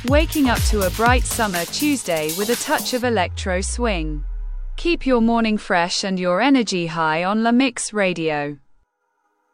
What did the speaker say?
Waking up to a bright summer Tuesday with a touch of electro swing. Keep your morning fresh and your energy high on La Mix Radio.